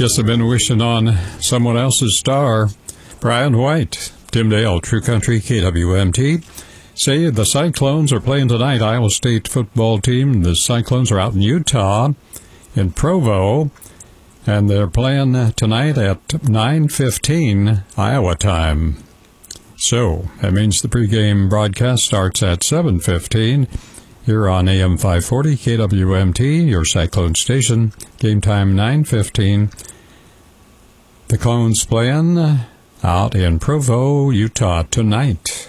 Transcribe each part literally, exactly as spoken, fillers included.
Guess I've been wishing on someone else's star. Brian White, Tim Dale, True Country, K W M T. Say the Cyclones are playing tonight. Iowa State football team. The Cyclones are out in Utah, in Provo, and they're playing tonight at nine fifteen Iowa time. So that means the pregame broadcast starts at seven fifteen here on A M five forty K W M T, your Cyclone station. Game time nine fifteen. The Clones playing out in Provo, Utah tonight.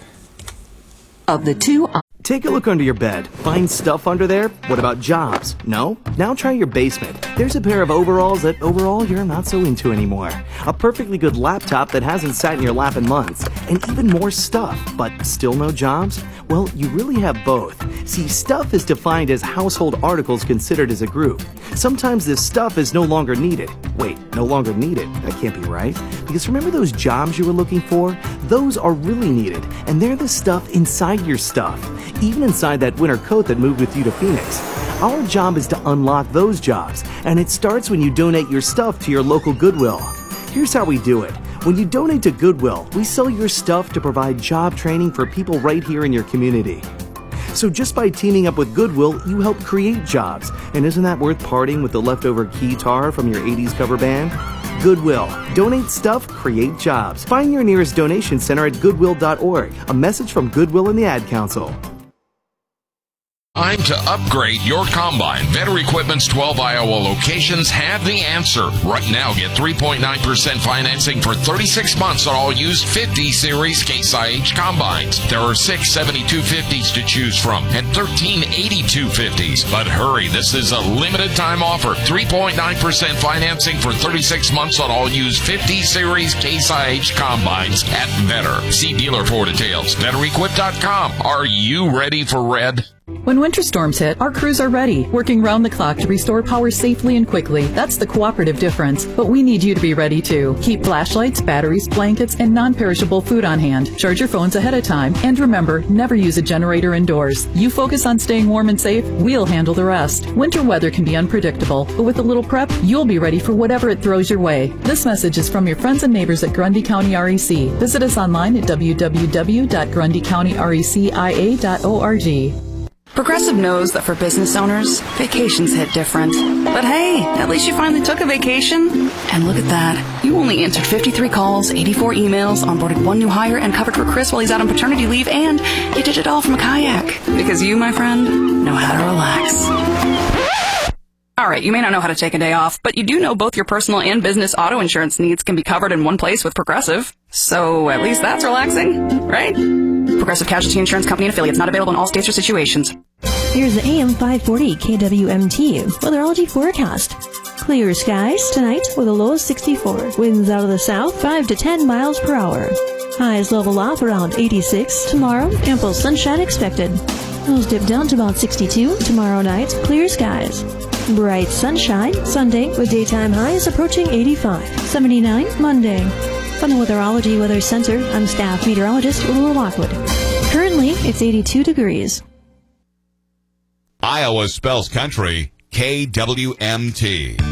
Of the two... Take a look under your bed. Find stuff under there? What about jobs? No? Now try your basement. There's a pair of overalls that overall you're not so into anymore. A perfectly good laptop that hasn't sat in your lap in months. And even more stuff, but still no jobs? Well, you really have both. See, stuff is defined as household articles considered as a group. Sometimes this stuff is no longer needed. Wait, no longer needed? That can't be right. Because remember those jobs you were looking for? Those are really needed, and they're the stuff inside your stuff. Even inside that winter coat that moved with you to Phoenix. Our job is to unlock those jobs, and it starts when you donate your stuff to your local Goodwill. Here's how we do it. When you donate to Goodwill, we sell your stuff to provide job training for people right here in your community. So just by teaming up with Goodwill, you help create jobs. And isn't that worth parting with the leftover keytar from your eighties cover band? Goodwill. Donate stuff, create jobs. Find your nearest donation center at goodwill dot org. A message from Goodwill and the Ad Council. Time to upgrade your combine. Vetter Equipment's twelve Iowa locations have the answer. Right now, get three point nine percent financing for thirty-six months on all used fifty series Case I H combines. There are six seventy-two fifties to choose from and thirteen eighty-two fifties. But hurry, this is a limited time offer. three point nine percent financing for thirty-six months on all used fifty series Case I H combines at Vetter. See dealer for details. vetter equip dot com. Are you ready for red? When winter storms hit, our crews are ready, working round the clock to restore power safely and quickly. That's the cooperative difference. But we need you to be ready too. Keep flashlights, batteries, blankets, and non-perishable food on hand. Charge your phones ahead of time. And remember, never use a generator indoors. You focus on staying warm and safe, we'll handle the rest. Winter weather can be unpredictable, but with a little prep, you'll be ready for whatever it throws your way. This message is from your friends and neighbors at Grundy County R E C. Visit us online at w w w dot grundy county recia dot org. Progressive knows that for business owners, vacations hit different. But hey, at least you finally took a vacation. And look at that. You only answered fifty-three calls, eighty-four emails, onboarded one new hire, and covered for Chris while he's out on paternity leave, and you did it all from a kayak. Because you, my friend, know how to relax. Alright, you may not know how to take a day off, but you do know both your personal and business auto insurance needs can be covered in one place with Progressive. So at least that's relaxing, right? Progressive Casualty Insurance Company and affiliates, not available in all states or situations. Here's the A M five forty K W M T weatherology forecast. Clear skies tonight with a low of sixty-four. Winds out of the south five to ten miles per hour. Highs level off around eighty-six. Tomorrow, ample sunshine expected. Lows dip down to about sixty-two. Tomorrow night, clear skies. Bright sunshine Sunday with daytime highs approaching eighty-five. seventy-nine Monday. From the Weatherology Weather Center, I'm staff meteorologist Lula Lockwood. Currently, it's eighty-two degrees. Iowa spells country, K W M T.